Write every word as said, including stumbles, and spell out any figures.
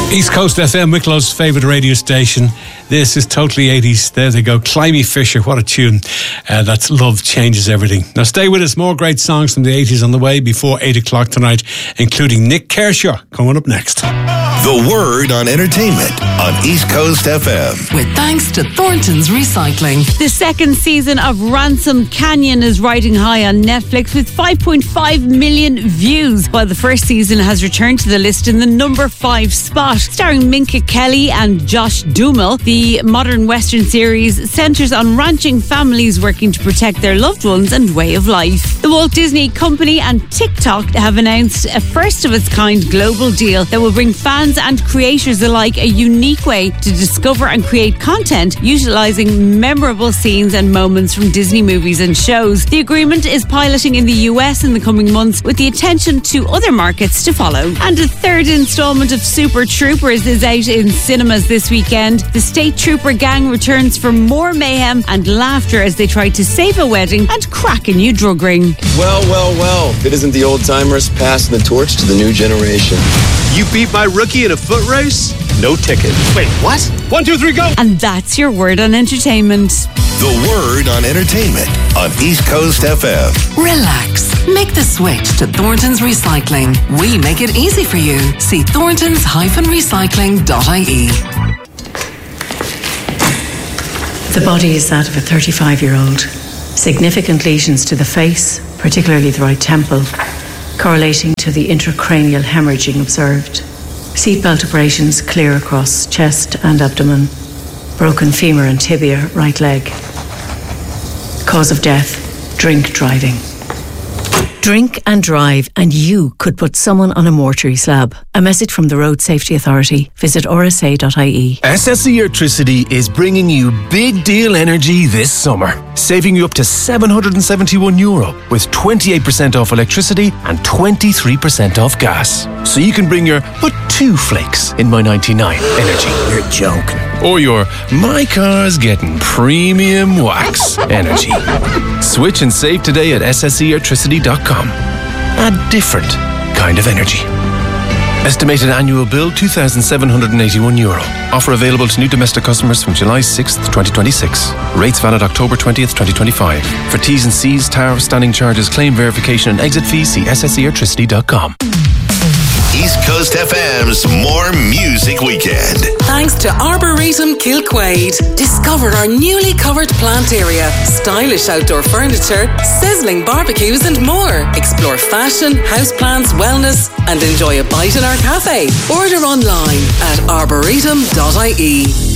East Coast F M, Wicklow's favourite radio station. This is totally eighties. There they go. Climby Fisher, what a tune. Uh, that's Love Changes Everything. Now stay with us. More great songs from the eighties on the way before eight o'clock tonight, including Nick Kershaw coming up next. The Word on Entertainment on East Coast F M. With thanks to Thornton's Recycling. The second season of Ransom Canyon is riding high on Netflix with five point five million views, while the first season has returned to the list in the number five spot. Starring Minka Kelly and Josh Duhamel, the modern Western series centres on ranching families working to protect their loved ones and way of life. The Walt Disney Company and TikTok have announced a first-of-its-kind global deal that will bring fans and creators alike a unique way to discover and create content utilising memorable scenes and moments from Disney movies and shows. The agreement is piloting in the U S in the coming months with the attention to other markets to follow. And the third instalment of Super Troopers is out in cinemas this weekend. The State Trooper gang returns for more mayhem and laughter as they try to save a wedding and crack a new drug ring. Well, well, well. If it isn't the old-timers passing the torch to the new generation. You beat my rookie in a foot race? No ticket. Wait, what? One, two, three, go! And that's your Word on Entertainment. The Word on Entertainment on East Coast F M. Relax. Make the switch to Thornton's Recycling. We make it easy for you. See thorntons dash recycling dot I E. The body is that of a thirty-five-year-old. Significant lesions to the face, particularly the right temple, correlating to the intracranial hemorrhaging observed. Seatbelt abrasions clear across chest and abdomen. Broken femur and tibia, right leg. Cause of death, drink driving. Drink and drive and you could put someone on a mortuary slab. A message from the Road Safety Authority. Visit R S A dot I E. S S E Electricity is bringing you big deal energy this summer, saving you up to seven hundred seventy-one euro with twenty-eight percent off electricity and twenty-three percent off gas. So you can bring your but two flakes in my ninety-nine energy. You're joking. Or your my car's getting premium wax energy. Switch and save today at S S E electricity dot com. A different kind of energy. Estimated annual bill two thousand seven hundred eighty-one euro. Offer available to new domestic customers from July sixth, twenty twenty-six. Rates valid October twentieth, twenty twenty-five. For T's and C's, tariff, standing charges, claim verification and exit fees, see S S E electricity dot com. East Coast F M's More Music Weekend. Thanks to Arboretum Kilquade. Discover our newly covered plant area, stylish outdoor furniture, sizzling barbecues and more. Explore fashion, houseplants, wellness and enjoy a bite in our cafe. Order online at arboretum dot I E.